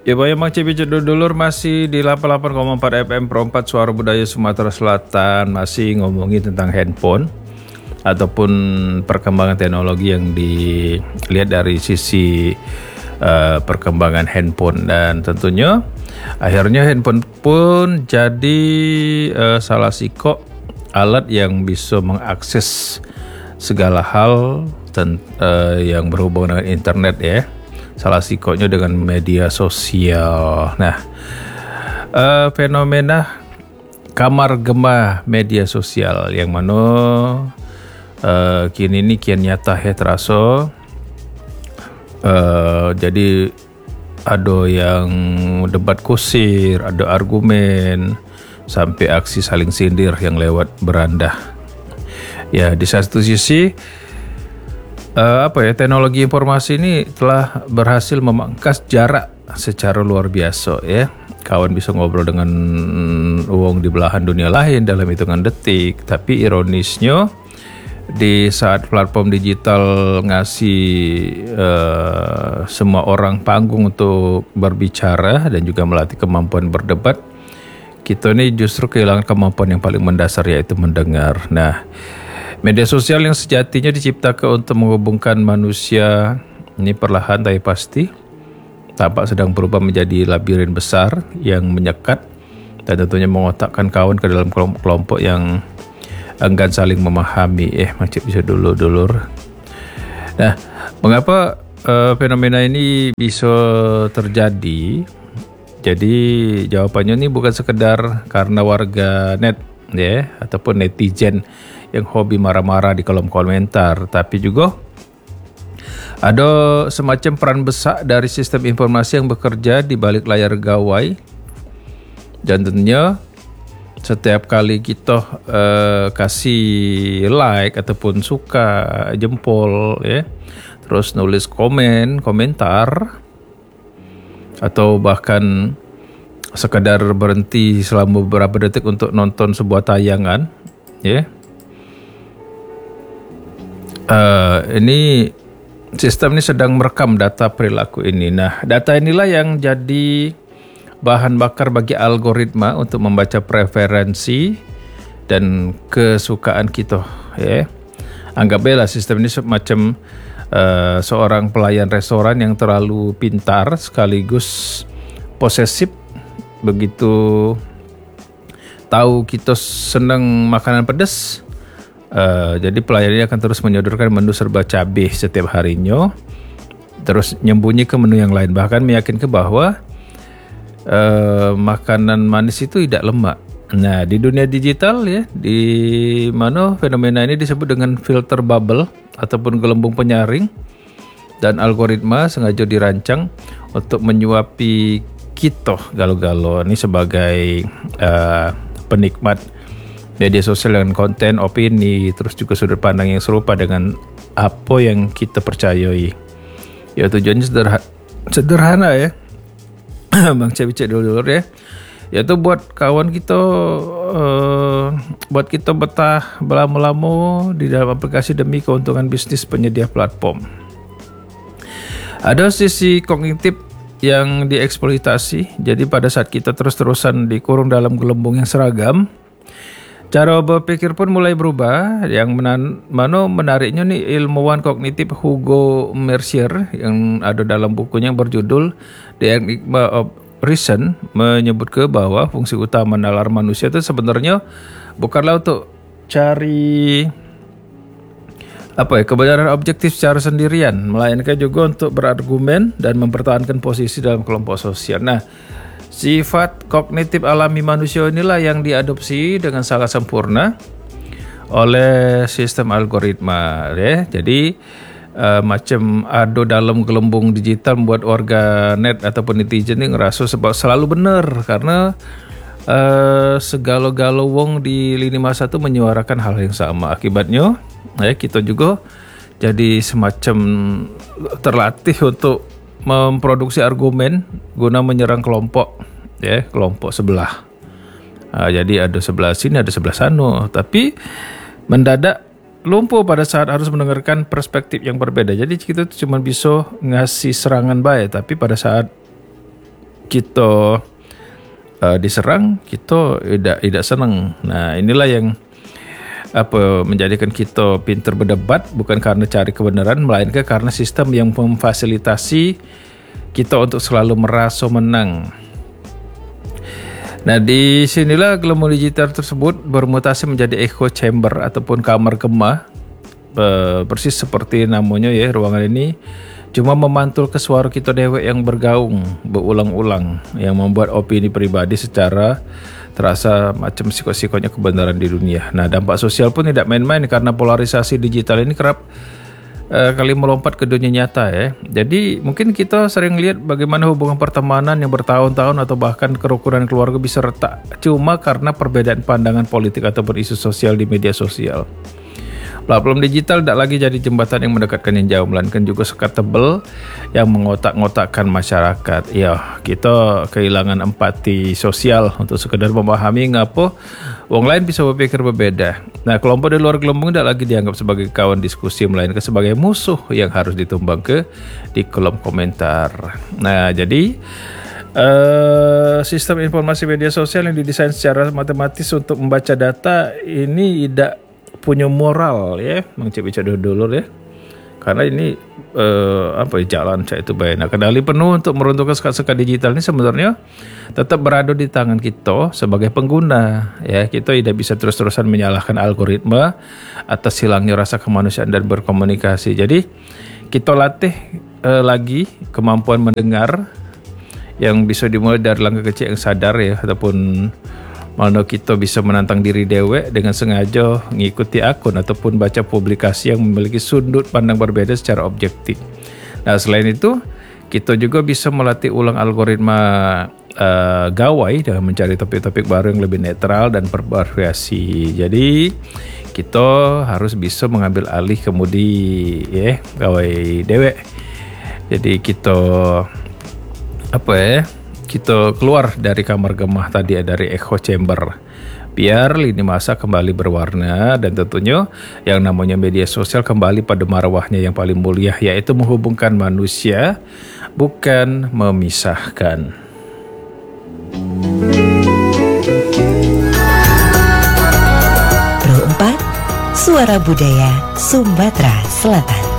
Ya Bayang Mang Cibicut dulur masih di 88,4 FM Perompat Suara Budaya Sumatera Selatan, masih ngomongin tentang handphone ataupun perkembangan teknologi yang dilihat dari sisi perkembangan handphone, dan tentunya akhirnya handphone pun jadi salah siko alat yang bisa mengakses segala hal yang berhubungan dengan internet ya. Salah sikonya dengan media sosial. Nah, fenomena kamar gema media sosial yang mana kini ini kian nyata ya terasa. Jadi ada yang debat kusir, ada argumen, sampai aksi saling sindir yang lewat beranda. Ya, di satu sisi teknologi informasi ini telah berhasil memangkas jarak secara luar biasa ya. Kawan bisa ngobrol dengan uang di belahan dunia lain dalam hitungan detik. Tapi ironisnya di saat platform digital ngasih semua orang panggung untuk berbicara dan juga melatih kemampuan berdebat, kita ini justru kehilangan kemampuan yang paling mendasar, yaitu mendengar. Nah, media sosial yang sejatinya diciptakan untuk menghubungkan manusia ini perlahan tapi pasti tampak sedang berubah menjadi labirin besar yang menyekat dan tentunya mengotakkan kawan ke dalam kelompok yang enggan saling memahami. Macam bisa dulur. Nah, mengapa fenomena ini bisa terjadi? Jadi jawabannya ini bukan sekedar karena warga net ya ataupun netizen yang hobi marah-marah di kolom komentar, tapi juga ada semacam peran besar dari sistem informasi yang bekerja di balik layar gawai. Dan tentunya setiap kali kita kasih like ataupun suka jempol ya, terus nulis komentar atau bahkan sekadar berhenti selama beberapa detik untuk nonton sebuah tayangan ya, ini sistem ini sedang merekam data perilaku ini. Nah, data inilah yang jadi bahan bakar bagi algoritma untuk membaca preferensi dan kesukaan kita ya. Anggaplah sistem ini semacam seorang pelayan restoran yang terlalu pintar sekaligus posesif. Begitu tahu kita senang makanan pedas, jadi pelayannya akan terus menyodorkan menu serba cabai setiap harinya, terus nyembunyi ke menu yang lain, bahkan meyakinkan bahwa makanan manis itu tidak lemak. Nah, di dunia digital ya, di mana fenomena ini disebut dengan filter bubble ataupun gelembung penyaring, dan algoritma sengaja dirancang untuk menyuapi kita galo-galo ini sebagai penikmat media sosial dengan konten, opini, terus juga sudut pandang yang serupa dengan apa yang kita percayai. Ya, tujuannya sederhana ya. Bang Cebicek dulu ya. Yaitu buat kawan kita, buat kita betah berlama-lama di dalam aplikasi demi keuntungan bisnis penyedia platform. Ada sisi kognitif yang dieksploitasi. Jadi pada saat kita terus-terusan dikurung dalam gelembung yang seragam, cara berpikir pun mulai berubah. Yang mana menariknya nih, ilmuwan kognitif Hugo Mercier yang ada dalam bukunya yang berjudul The Enigma of Reason menyebut bahwa fungsi utama nalar manusia itu sebenarnya bukanlah untuk cari kebenaran objektif secara sendirian, melainkan juga untuk berargumen dan mempertahankan posisi dalam kelompok sosial. Nah, sifat kognitif alami manusia inilah yang diadopsi dengan sangat sempurna oleh sistem algoritma ya. Jadi macam ada dalam gelembung digital membuat warga net ataupun netizen ini ngerasa selalu benar karena segala-gala wong di lini masa itu menyuarakan hal yang sama. Akibatnya kita juga jadi semacam terlatih untuk memproduksi argumen guna menyerang kelompok sebelah. Jadi ada sebelah sini, ada sebelah sana, tapi mendadak lumpuh pada saat harus mendengarkan perspektif yang berbeda. Jadi kita cuma bisa ngasih serangan baik, tapi pada saat kita diserang, kita tidak senang. Nah, inilah yang menjadikan kita pintar berdebat, bukan karena cari kebenaran, melainkan karena sistem yang memfasilitasi kita untuk selalu merasa menang. Nah, di sinilah gelombang digital tersebut bermutasi menjadi echo chamber ataupun kamar gemah, persis seperti namanya ya, ruangan ini cuma memantul ke suara kita dewek yang bergaung berulang-ulang, yang membuat opini pribadi secara terasa macam sikot-sikotnya kebenaran di dunia. Nah, dampak sosial pun tidak main-main karena polarisasi digital ini kerap kali melompat ke dunia nyata ya. Jadi mungkin kita sering lihat bagaimana hubungan pertemanan yang bertahun-tahun atau bahkan kerukunan keluarga bisa retak cuma karena perbedaan pandangan politik ataupun isu sosial di media sosial. Platform digital tidak lagi jadi jembatan yang mendekatkan yang jauh, melainkan juga sekat tebal yang mengotak-ngotakkan masyarakat. Ya, kita kehilangan empati sosial untuk sekedar memahami ngapa orang lain bisa berpikir berbeda. Nah, kelompok di luar gelombang tidak lagi dianggap sebagai kawan diskusi, melainkan sebagai musuh yang harus ditumbang di kolom komentar. Nah, jadi sistem informasi media sosial yang didesain secara matematis untuk membaca data ini tidak punya moral ya, mengcek-cek dulu ya, karena ini jalan saya itu baik. Nah, kendali penuh untuk meruntuhkan sekat-sekat digital ini sebenarnya tetap berada di tangan kita sebagai pengguna ya. Kita tidak bisa terus-terusan menyalahkan algoritma atas hilangnya rasa kemanusiaan dan berkomunikasi. Jadi kita latih lagi kemampuan mendengar yang bisa dimulai dari langkah kecil yang sadar ya, ataupun mana kita bisa menantang diri dewek dengan sengaja mengikuti akun ataupun baca publikasi yang memiliki sudut pandang berbeda secara objektif. Nah, selain itu kita juga bisa melatih ulang algoritma gawai dengan mencari topik-topik baru yang lebih netral dan bervariasi. Jadi kita harus bisa mengambil alih kemudi ya gawai dewek. Jadi kita kita keluar dari kamar gemah tadi, dari echo chamber, biar lini masa kembali berwarna dan tentunya yang namanya media sosial kembali pada marwahnya yang paling mulia, yaitu menghubungkan manusia, bukan memisahkan. Pro 4, Suara Budaya Sumatera Selatan.